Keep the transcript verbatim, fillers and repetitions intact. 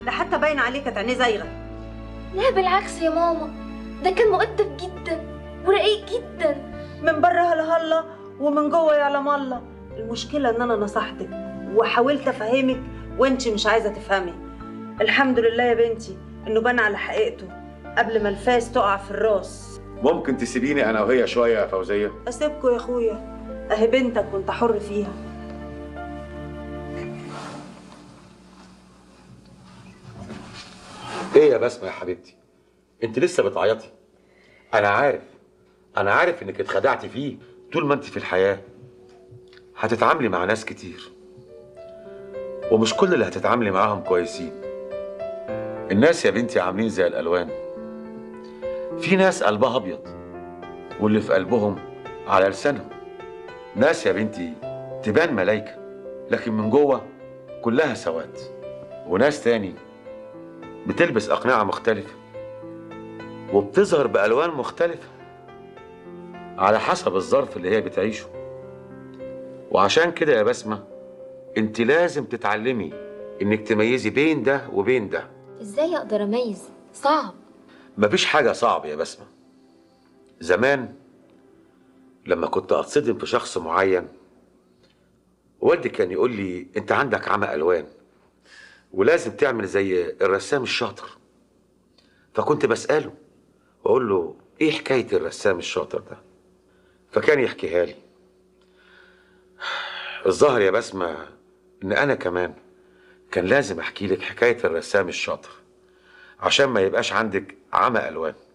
ده حتى باين عليه كانت عينيه زايغه. لا بالعكس يا ماما، ده كان مؤدب جدا ورقيق جدا. من بره هلا هلا ومن جوه يعلم الله. المشكله ان انا نصحتك وحاولت افهمك وانت مش عايزه تفهمي. الحمد لله يا بنتي انه بان على حقيقته قبل ما الفاس تقع في الراس. ممكن تسيبيني انا وهي شويه يا فوزيه؟ اسيبكوا يا اخويا، اهي بنتك وانت حر فيها. ايه يا بسمة يا حبيبتي؟ انت لسه بتعيطي؟ انا عارف انا عارف انك اتخدعتي فيه. طول ما انت في الحياة هتتعاملي مع ناس كتير، ومش كل اللي هتتعاملي معاهم كويسين. الناس يا بنتي عاملين زي الالوان، في ناس قلبها ابيض واللي في قلبهم على لسانهم. ناس يا بنتي تبان ملايكة لكن من جوه كلها سواد، وناس تاني بتلبس أقنعة مختلفة وبتظهر بألوان مختلفة على حسب الظرف اللي هي بتعيشه. وعشان كده يا بسمة انت لازم تتعلمي انك تميزي بين ده وبين ده. ازاي اقدر اميز؟ صعب. مفيش حاجة صعب يا بسمة. زمان لما كنت اتصدم في شخص معين، والدي كان يقول لي انت عندك عمى ألوان ولازم تعمل زي الرسام الشاطر. فكنت بسأله واقول له ايه حكاية الرسام الشاطر ده؟ فكان يحكيها لي. الظاهر يا بسمة ان انا كمان كان لازم احكي لك حكاية الرسام الشاطر عشان ما يبقاش عندك عمى ألوان.